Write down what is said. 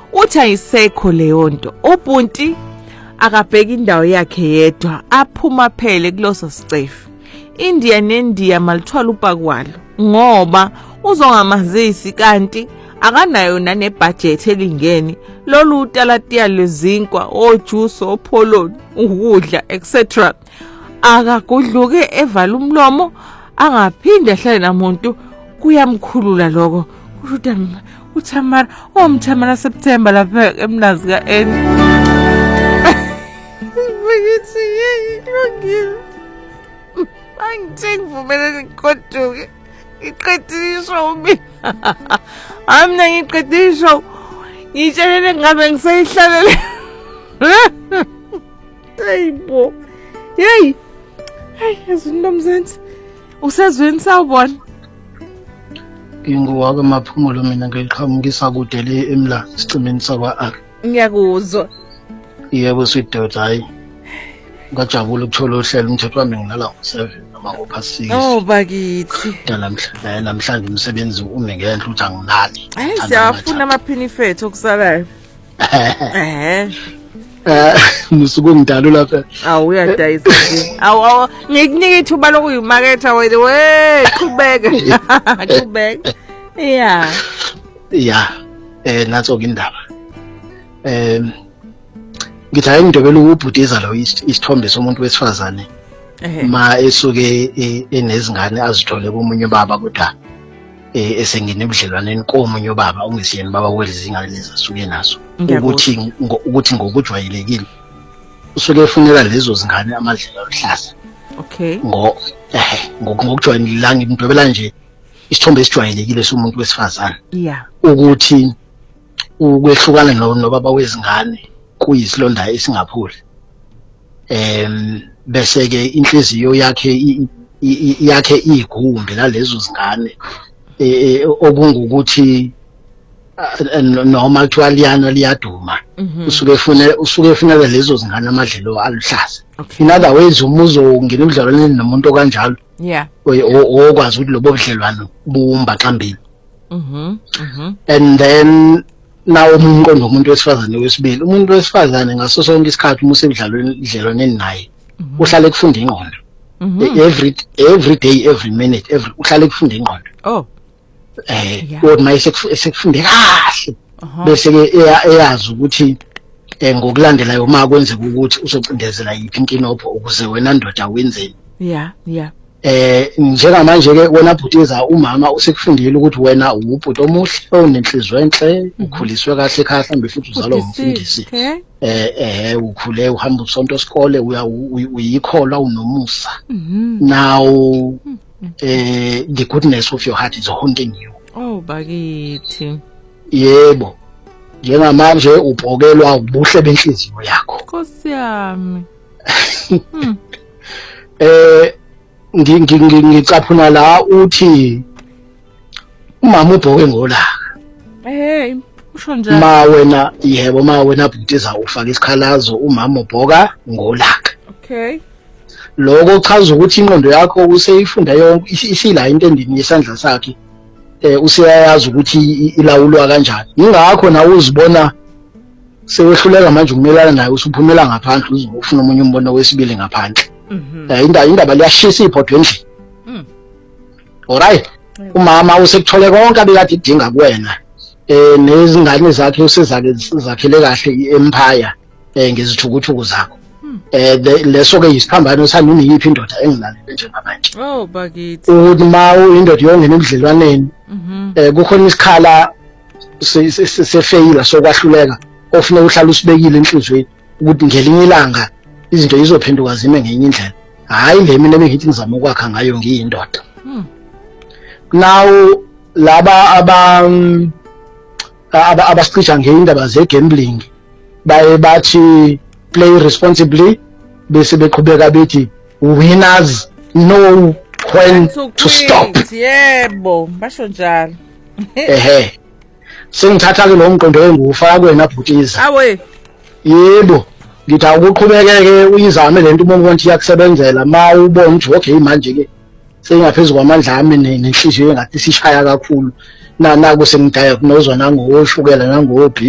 uthi ayisekho leyo nto. Ubunti akabheka indawo yakhe yedwa aphuma phele kuloso sicefu. India neNdiya malithwala upakwalo ngoba uzongamazisi kanti akanayo nanebudget elingeni lolu talatiya lezinkwa ojuice opholoni ukudla etc. Akagudluke evala umlomo angaphinde ahlale namuntu kuyamkhulula lokho. Kusho uThamara Mthamara September lapha emnazi kaN. Ngithi yey angithengivumele ngigoduke. Ngiqedile ishow mina. Amna ngiqedile ishow. Ngitshelele ngabe ngisayihlalele. Hayibo. Hey. Hey, azinomzansi. Usezweni sawubona? Inguwake maphumulo mina ngiqhamukisa kude le eMlazi sicimeni sakwa Ak. Ngiyakuzwa. Yebo sidoda hayi. Ngajabula ukuthola uhlelo umthetho wami nginala ngo7 noma ngo6. Oh bakithi. Namhlanje umsebenzi ume ngenhla uthi anginali. Hayi siyafuna amaphini okusalayo. Musuku ngidalo lapha. Uyadayisa nje. Ngikunika ithuba lokuyimaketha wena we qhubeka. Qhubeka. Yeah. Yeah. Natso ke indaba. Ngithi ayingidobela ukubhudiza lo isithombe somuntu wesifazane. Ma esuke enezingane azithole komunye baba kodwa esengene ebudlelwaneni komunye baba ongesiyeni baba welizingane lezi asuke nazo. Ukuthi ngokujwayelekile usuke efunela lezo zingane amadlela aluhlaza. Okay. Ngokujwayelekile ngimdobela nje isithombe esijwayelekile somuntu wesifazane. Yeah. Ukuthi ukwehlukana nobaba wezingane kuyisilonda esingaphuli. Bese ke inhliziyo yakhe igumbi lalezo zingane okungukuthi noma kuthiwa liyaduma. Usuke efunela lezo zingane amadlelo aluhlaza. In other words umuzongena emidlalweni nomuntu okanjalo. Yeah. Okwazi ukuthi lobo budlelwano bumba xambili. And then nawo umuntu nomuntu wesifazane wesibili. Umuntu wesifazane ngaso sonke isikhathi uma usebudlelwaneni naye uhlale ekufunda ingqondo. Every day, every minute, uhlale ekufunda ingqondo. Oh. Kodwa mase sekufunde kahle. Bese ke eyazi ukuthi ngokulandelayo uma kwenzeka ukuthi uzocindezela yiphi inkinopho ukuze wena ndoda wenzeni. Yeah. Njengamanje ke wena bhutiza umama usekufundile ukuthi wena ubhuti omuhle onenhliziyo enhle ukhuliswe kahle ekhaya mhlambe futhi uzalwa umfundisi. Ukhule uhamba usonto esikole uyikholwa unomusa. Now the goodness of your heart is haunting you. Oh bakithi. Yebo. Njengamanje ubhokelwa ubuhle benhliziyo yakho. Nkosi yami. Ngicaphuna la uthi umama ubhoke ngolaka. Usho njalo. Ma wena bhutiza ufaka isikhalazo umama ubhoka ngolaka. Okay. Lokho chaza ukuthi ingqondo yakho useyifunda yonke isila into endini yesandla sakhe. Useyayazi ukuthi ilawulwa kanjani. Ingakho na uzibona sewehluleka manje ukumelana naye usuphumela ngaphandle uzofuna umunye umbono wesibili ngaphandle. Indaba liyashisa iphotho endlini. Alright. Umama usekuthole konke abekade idinga kuwena. Nezingane zakhe usezakhele kahle iempire ngezithukuthuku zakho. Leso ke isiphambano sanini yiphi indoda engilalele njengamanje. Oh bakithi. Ukuthi ma uyindoda yongena ebudlelwaneni kukhona isikhala sefeyila sokwahluleka ofuna uhlala usibekile enhlizweni ukuthi ngelinye ilanga izinto izophenduka zime ngenye indlela. Hayi le mina bengithi ngizama ukwakha ngayo ngiyindoda. Now laba abasicisha ngeindaba zegambling baye bathi play responsibly bese beqhubeka bethi winners know when to stop. Yebo basho njalo. Sengithatha ke lo mqondo engufaka kwena bhutiza. Awe. Yebo ngithi akuqhubekeke uyizame lento uma ubona ukuthi yakusebenzela ma ubona ukuthi okay manje ke sengaphezulu kwamandla ami nenhliziyo engathi sishaya kakhulu naku sengidiagnose nangoshukela nango